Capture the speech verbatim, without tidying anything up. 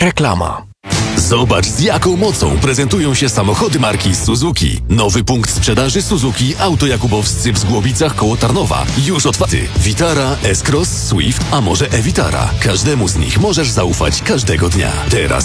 Reklama. Zobacz, z jaką mocą prezentują się samochody marki Suzuki. Nowy punkt sprzedaży Suzuki Auto Jakubowscy w Zgłobicach koło Tarnowa. Już otwarty. Vitara, S-Cross, Swift, a może e-Vitara. Każdemu z nich możesz zaufać każdego dnia. Teraz